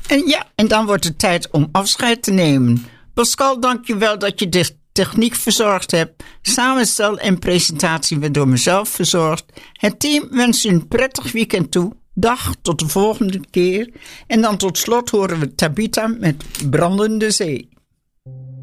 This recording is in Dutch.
En dan wordt het tijd om afscheid te nemen. Pascal, dank je wel dat je de techniek verzorgd hebt. Samenstel en presentatie werd door mezelf verzorgd. Het team wenst u een prettig weekend toe. Dag, tot de volgende keer. En dan tot slot horen we Tabitha met Brandende Zee.